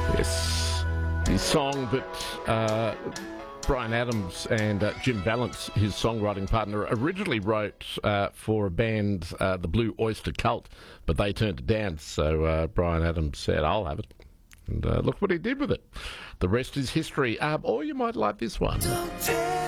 Yes, the song that Bryan Adams and Jim Vallance, his songwriting partner, originally wrote for a band, the Blue Oyster Cult, but they turned it down. So Bryan Adams said, "I'll have it." And look what he did with it. The rest is history. Or you might like this one.